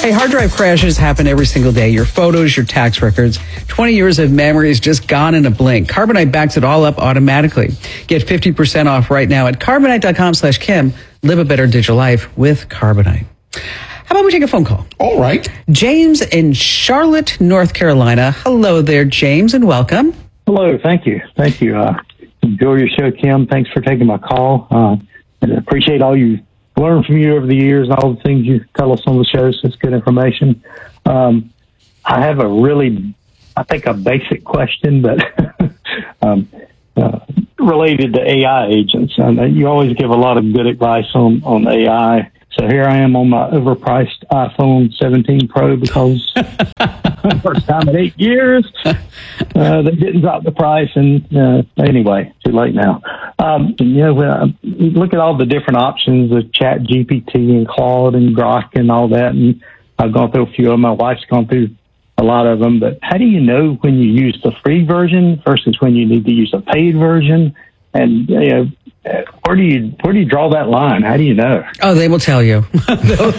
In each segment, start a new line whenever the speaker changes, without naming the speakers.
Hey, hard drive crashes happen every single day. Your photos, your tax records, 20 years of memory is just gone in a blink. Carbonite backs it all up automatically. Get 50% off right now at Carbonite.com/Kim. Live a better digital life with Carbonite. How about we take a phone call?
All right.
James in Charlotte, North Carolina. Hello there, James, and welcome.
Hello. Thank you. Enjoy your show, Kim. Thanks for taking my call. And I appreciate all you learn from you over the years and all the things you tell us on the show. So it's good information. I have a basic question, but related to AI agents. You always give a lot of good advice on AI. So here I am on my overpriced iPhone 17 Pro because first time in 8 years, they didn't drop the price. And anyway, too late now. When you look at all the different options of Chat GPT and Claude and Grok and all that, and I've gone through a few of them. My wife's gone through a lot of them. But how do you know when you use the free version versus when you need to use a paid version? And where do you draw that line? How do you know?
Oh, they will tell you.
Well,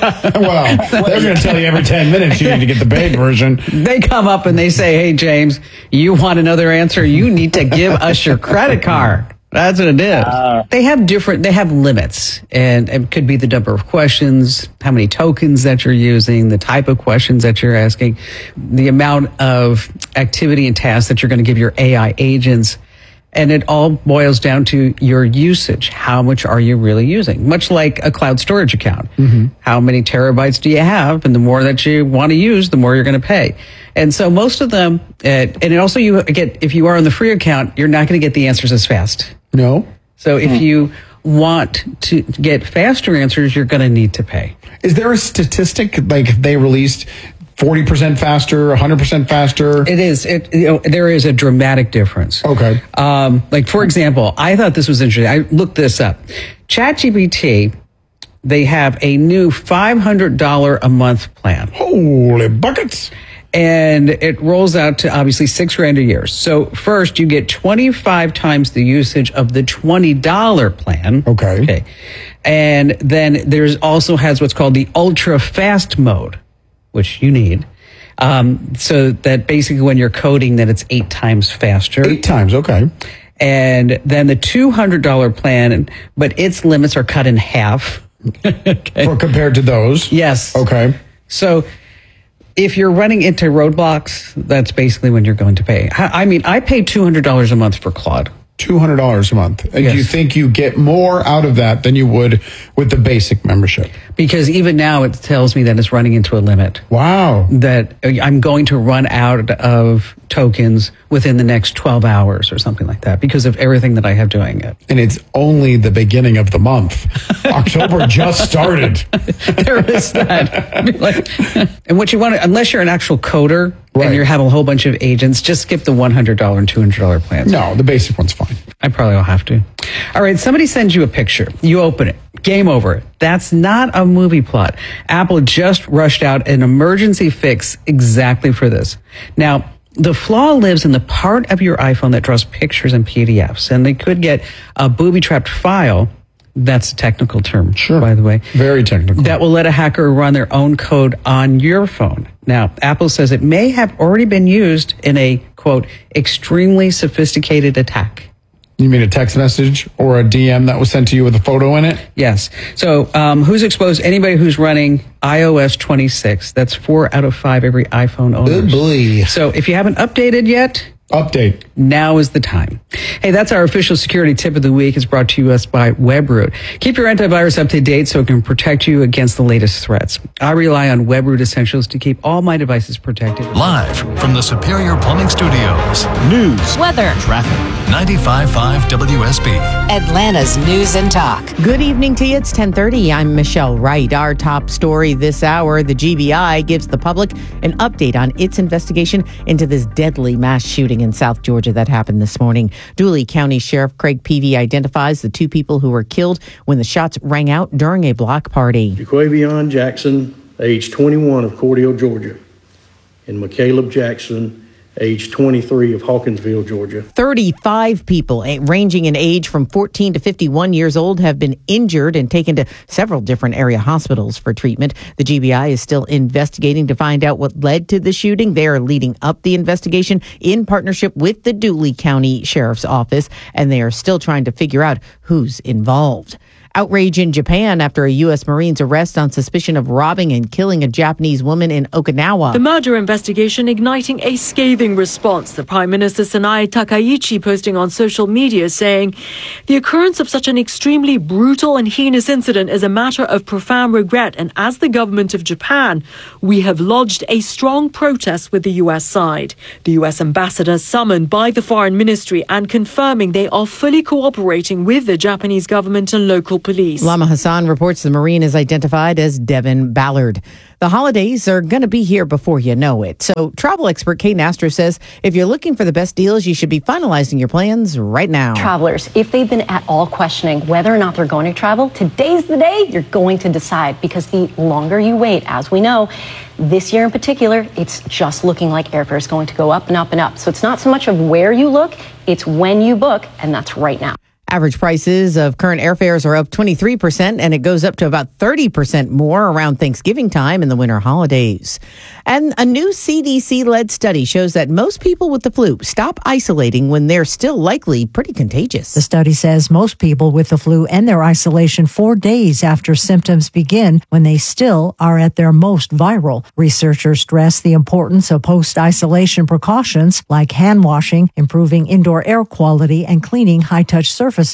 they're going to tell you every 10 minutes you need to get the paid version.
They come up and they say, hey, James, you want another answer? You need to give us your credit card. That's what it is. They have limits, and it could be the number of questions, how many tokens that you're using, the type of questions that you're asking, the amount of activity and tasks that you're going to give your AI agents. And it all boils down to your usage. How much are you really using? Much like a cloud storage account. Mm-hmm. How many terabytes do you have? And the more that you want to use, the more you're going to pay. And so most of them, and it also you get, if you are on the free account, you're not going to get the answers as fast.
No.
So if you want to get faster answers, you're going to need to pay.
Is there a statistic like they released 40% faster, 100% faster?
It is. There is a dramatic difference.
Okay.
Like, for example, I thought this was interesting. I looked this up. ChatGPT, they have a new $500 a month plan.
Holy buckets.
And it rolls out to obviously $6,000 a year. So first you get 25 times the usage of the $20 plan.
Okay.
And then there's also has what's called the ultra fast mode, which you need. So that basically when you're coding that it's 8 times faster.
8 times, okay.
And then the $200 plan, but its limits are cut in half.
Okay. Or compared to those?
Yes.
Okay.
So if you're running into roadblocks, that's basically when you're going to pay. I mean, I pay $200 a month for Claude.
$200 a month. And
yes.
You think you get more out of that than you would with the basic membership?
Because even now it tells me that it's running into a limit.
Wow.
That I'm going to run out of tokens within the next 12 hours or something like that because of everything that I have doing it.
And it's only the beginning of the month. October just started.
There is that. And what you want to, unless you're an actual coder,
right,
and you have a whole bunch of agents, just skip the $100 and $200 plans.
No, the basic one's fine.
I probably will have to. All right, somebody sends you a picture. You open it. Game over. That's not a movie plot. Apple just rushed out an emergency fix exactly for this. Now, the flaw lives in the part of your iPhone that draws pictures and PDFs, and they could get a booby-trapped file. That's a technical term,
sure,
by the way.
Very technical.
That will let a hacker run their own code on your phone. Now, Apple says it may have already been used in a, quote, extremely sophisticated attack.
You mean a text message or a DM that was sent to you with a photo in it?
Yes. So who's exposed? Anybody who's running iOS 26. That's 4 out of 5 every iPhone owner.
Good boy.
So if you haven't updated yet,
update.
Now is the time. Hey, that's our official security tip of the week. It's brought to us by WebRoot. Keep your antivirus up to date so it can protect you against the latest threats. I rely on WebRoot Essentials to keep all my devices protected.
Live from the Superior Plumbing Studios. News,
weather,
traffic. 95.5 WSB.
Atlanta's News and Talk.
Good evening to you. It's 10:30. I'm Michelle Wright. Our top story this hour, the GBI gives the public an update on its investigation into this deadly mass shooting in South Georgia that happened this morning. Dooley County Sheriff Craig Peavy identifies the 2 people who were killed when the shots rang out during a block party.
Jaquavion Jackson, age 21 of Cordele, Georgia, and McCaleb Jackson, age 23 of Hawkinsville, Georgia.
35 people ranging in age from 14 to 51 years old have been injured and taken to several different area hospitals for treatment. The GBI is still investigating to find out what led to the shooting. They are leading up the investigation in partnership with the Dooley County Sheriff's Office, and they are still trying to figure out who's involved. Outrage in Japan after a U.S. Marine's arrest on suspicion of robbing and killing a Japanese woman in Okinawa.
The murder investigation igniting a scathing response. The Prime Minister Sanae Takaichi posting on social media saying, "The occurrence of such an extremely brutal and heinous incident is a matter of profound regret, and as the government of Japan, we have lodged a strong protest with the U.S. side." The U.S. ambassador summoned by the Foreign Ministry and confirming they are fully cooperating with the Japanese government and local police.
Lama Hassan reports the Marine is identified as Devin Ballard. The holidays are going to be here before you know it. So travel expert Kate Nastro says if you're looking for the best deals, you should be finalizing your plans right now.
Travelers, if they've been at all questioning whether or not they're going to travel, today's the day you're going to decide, because the longer you wait, as we know, this year in particular, it's just looking like airfare is going to go up and up and up. So it's not so much of where you look, it's when you book, and that's right now.
Average prices of current airfares are up 23%, and it goes up to about 30% more around Thanksgiving time and the winter holidays. And a new CDC-led study shows that most people with the flu stop isolating when they're still likely pretty contagious.
The study says most people with the flu end their isolation 4 days after symptoms begin when they still are at their most viral. Researchers stress the importance of post-isolation precautions like hand washing, improving indoor air quality, and cleaning high-touch surfaces.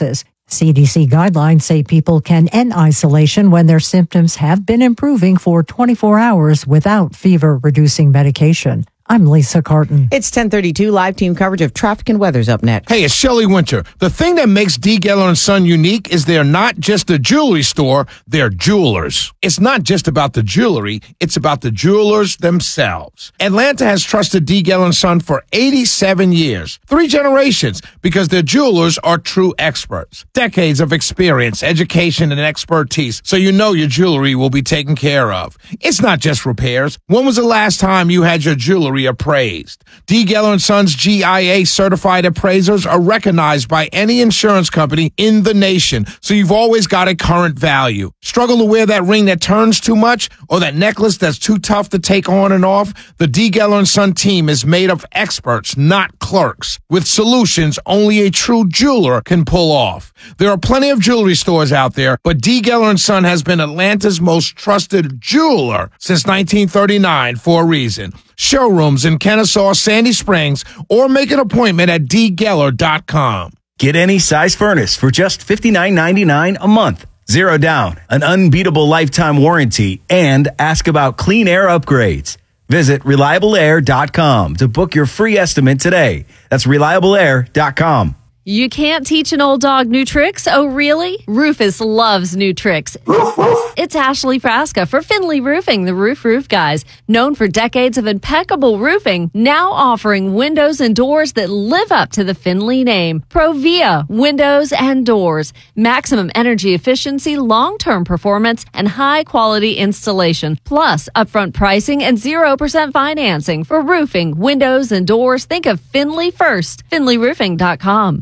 CDC guidelines say people can end isolation when their symptoms have been improving for 24 hours without fever-reducing medication. I'm Lisa Carton.
It's 10:32. Live team coverage of traffic and weather's up next.
Hey, it's Shelley Winter. The thing that makes D. Geller & Son unique is they're not just a jewelry store, they're jewelers. It's not just about the jewelry, it's about the jewelers themselves. Atlanta has trusted D. Geller & Son for 87 years, 3 generations, because their jewelers are true experts. Decades of experience, education, and expertise, so you know your jewelry will be taken care of. It's not just repairs. When was the last time you had your jewelry appraised? D. Geller & Sons GIA certified appraisers are recognized by any insurance company in the nation, so you've always got a current value. Struggle to wear that ring that turns too much or that necklace that's too tough to take on and off? The D. Geller & Son team is made of experts, not clerks, with solutions only a true jeweler can pull off. There are plenty of jewelry stores out there, but D. Geller & Son has been Atlanta's most trusted jeweler since 1939 for a reason. Showrooms in Kennesaw, Sandy Springs, or make an appointment at dgeller.com.
Get any size furnace for just $59.99 a month. 0 down, an unbeatable lifetime warranty, and ask about clean air upgrades. Visit ReliableAir.com to book your free estimate today. That's ReliableAir.com.
You can't teach an old dog new tricks? Oh, really? Rufus loves new tricks. It's Ashley Frasca for Finley Roofing, the roof guys. Known for decades of impeccable roofing, now offering windows and doors that live up to the Finley name. Provia Windows and Doors. Maximum energy efficiency, long-term performance, and high-quality installation. Plus, upfront pricing and 0% financing. For roofing, windows, and doors, think of Finley first. FinleyRoofing.com.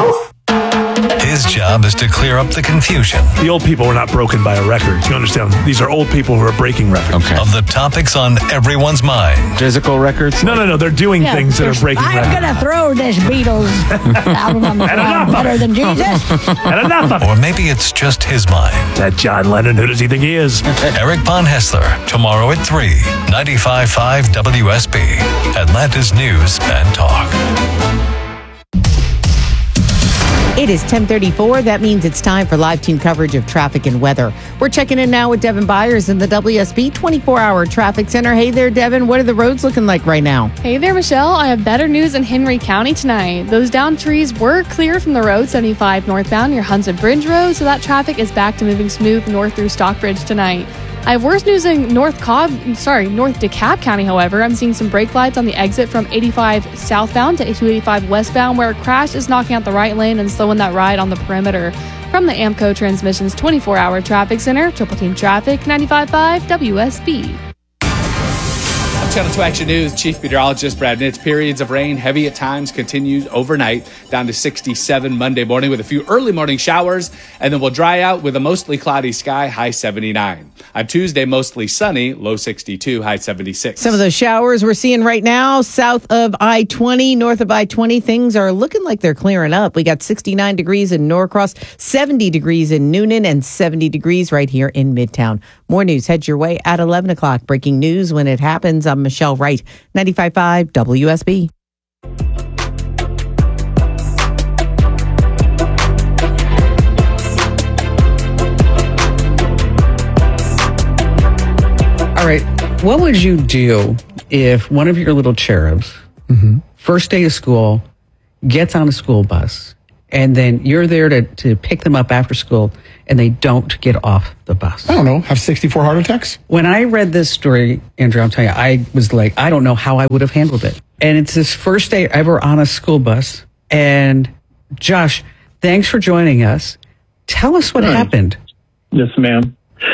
His job is to clear up the confusion.
The old people were not broken by a record. You understand? These are old people who are breaking records.
Okay. Of the topics on everyone's mind.
Physical records? No. They're doing things that are breaking records.
I'm going to throw this Beatles album on the ground better than Jesus.
And enough of it.
Or maybe it's just his mind.
That John Lennon, who does he think he is?
Eric Von Hessler, tomorrow at 3, 95.5 WSB, Atlanta's News and Talk.
It is 10:34. That means it's time for live team coverage of traffic and weather. We're checking in now with Devin Byers in the WSB 24-hour traffic center. Hey there, Devin. What are the roads looking like right now?
Hey there, Michelle. I have better news in Henry County tonight. Those downed trees were clear from the road 75 northbound near Hudson Bridge Road, so that traffic is back to moving smooth north through Stockbridge tonight. I have worse news in North DeKalb County, however. I'm seeing some brake lights on the exit from 85 southbound to 285 westbound, where a crash is knocking out the right lane and slowing that ride on the perimeter. From the AMCO Transmissions 24-hour traffic center, Triple Team Traffic, 95.5 WSB.
Channel 2 Action News, Chief Meteorologist Brad Nitz. Periods of rain, heavy at times, continues overnight, down to 67 Monday morning with a few early morning showers, and then we'll dry out with a mostly cloudy sky, high 79. On Tuesday, mostly sunny, low 62, high 76.
Some of the showers we're seeing right now, south of I-20, north of I-20, things are looking like they're clearing up. We got 69 degrees in Norcross, 70 degrees in Noonan, and 70 degrees right here in Midtown. More news heads your way at 11 o'clock. Breaking news when it happens. I'm Michelle Wright, 95.5 WSB.
All right. What would you do if one of your little cherubs, first day of school, gets on a school bus, and then you're there to pick them up after school, and they don't get off the bus?
I don't know. Have 64 heart attacks?
When I read this story, Andrew, I'm telling you, I was like, I don't know how I would have handled it. And it's his first day ever on a school bus. And Josh, thanks for joining us. Tell us what happened.
Yes, ma'am.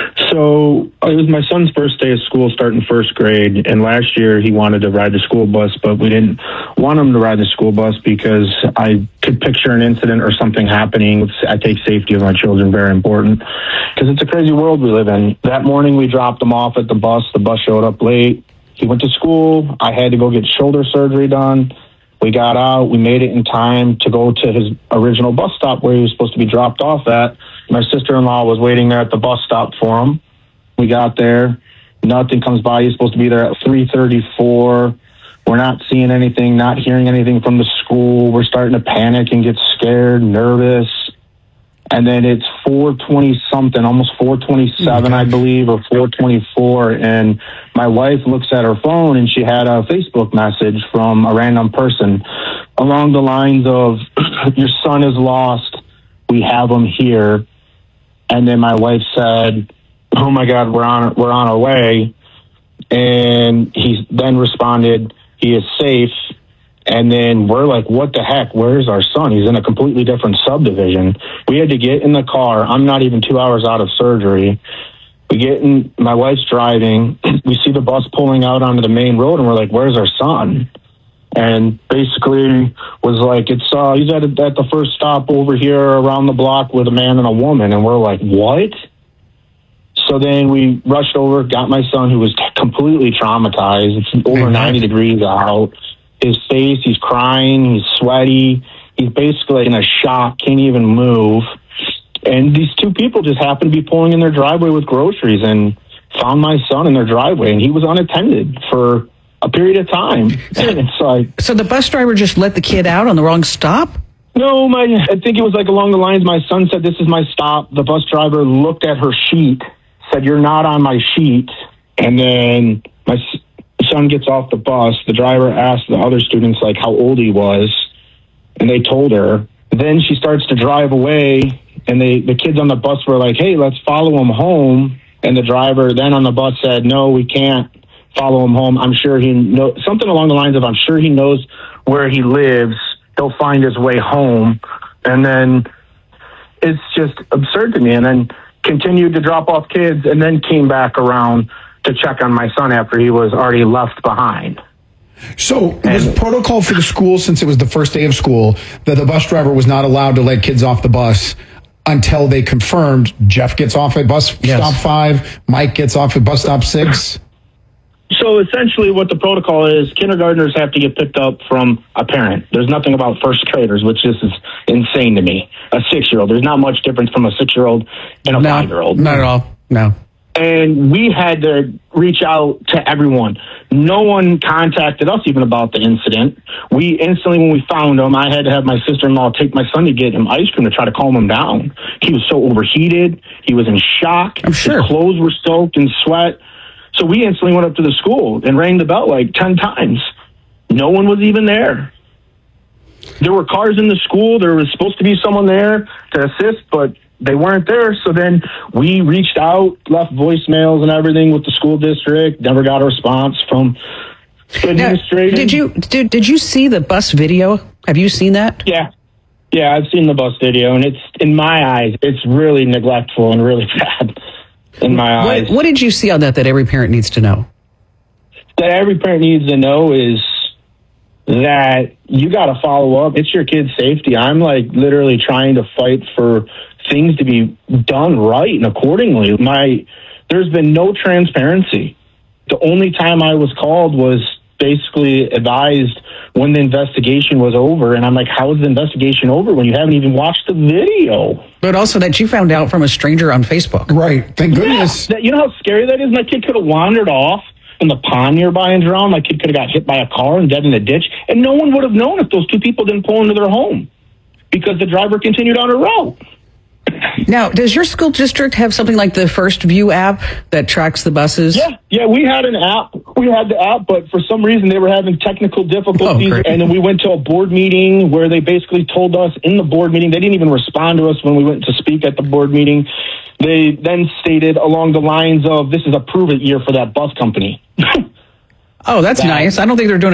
So it was my son's first day of school starting first grade. And last year he wanted to ride the school bus, but we didn't want him to ride the school bus because I could picture an incident or something happening. I take safety of my children very important because it's a crazy world we live in. That morning we dropped him off at the bus. The bus showed up late. He went to school. I had to go get shoulder surgery done. We got out. We made it in time to go to his original bus stop where he was supposed to be dropped off at. My sister-in-law was waiting there at the bus stop for him. We got there. Nothing comes by. He's supposed to be there at 3:34. We're not seeing anything, not hearing anything from the school. We're starting to panic and get scared, nervous. And then it's 4:20 something, almost 4:27, I believe, or 4:24. And my wife looks at her phone and she had a Facebook message from a random person along the lines of, "Your son is lost. We have him here." And then my wife said, "Oh my God, we're on our way." And he then responded, "He is safe." And then we're like, what the heck? Where's our son? He's in a completely different subdivision. We had to get in the car. I'm not even 2 hours out of surgery. We get in, my wife's driving. We see the bus pulling out onto the main road and we're like, where's our son? And basically was like, he's at the first stop over here around the block with a man and a woman. And we're like, what? So then we rushed over, got my son, who was completely traumatized. It's over 90 degrees out. His face, he's crying, he's sweaty. He's basically in a shock, can't even move. And these two people just happened to be pulling in their driveway with groceries and found my son in their driveway. And he was unattended for a period of time. And it's like,
so the bus driver just let the kid out on the wrong stop?
No, I think it was like along the lines, my son said, "This is my stop." The bus driver looked at her sheet, said, "You're not on my sheet." And then my son gets off the bus. The driver asked the other students like how old he was, and they told her. Then she starts to drive away, and the kids on the bus were like, "Hey, let's follow him home." And the driver then on the bus said, "No, we can't follow him home. I'm sure he knows," something along the lines of, "I'm sure he knows where he lives. He'll find his way home." And then it's just absurd to me. And then continued to drop off kids and then came back around to check on my son after he was already left behind.
So was protocol for the school, since it was the first day of school, that the bus driver was not allowed to let kids off the bus until they confirmed Jeff gets off at bus stop 5, Mike gets off at bus stop 6?
So essentially what the protocol is, kindergartners have to get picked up from a parent. There's nothing about first graders, which this is insane to me. A 6-year-old. There's not much difference from a 6-year-old and a 5-year-old.
Not at all. No.
And we had to reach out to everyone. No one contacted us even about the incident. We instantly, when we found him, I had to have my sister-in-law take my son to get him ice cream to try to calm him down. He was so overheated. He was in shock.
I'm sure.
His clothes were soaked in sweat. So we instantly went up to the school and rang the bell like 10 times. No one was even there. There were cars in the school. There was supposed to be someone there to assist, but they weren't there. So then we reached out, left voicemails and everything with the school district. Never got a response from administration.
Did you see the bus video? Have you seen that?
Yeah, I've seen the bus video, and it's, in my eyes, it's really neglectful and really bad in my eyes.
What did you see on that every parent needs to know?
that every parent needs to know is that you got to follow up. It's your kid's safety. I'm like literally trying to fight for things to be done right and accordingly. There's been no transparency. The only time I was called was basically advised when the investigation was over. And I'm like, how is the investigation over when you haven't even watched the video?
But also that you found out from a stranger on Facebook.
Right. Thank goodness.
Yeah. You know how scary that is? My kid could have wandered off in the pond nearby and drowned. My kid could have got hit by a car and dead in a ditch. And no one would have known if those two people didn't pull into their home because the driver continued on her route.
Now, does your school district have something like the First View app that tracks the buses?
Yeah, we had an app. We had the app, but for some reason they were having technical difficulties. And then we went to a board meeting where they basically told us in the board meeting, they didn't even respond to us when we went to speak at the board meeting. They then stated along the lines of, this is a prove-it year for that bus company.
Oh, that's nice. I don't think they're doing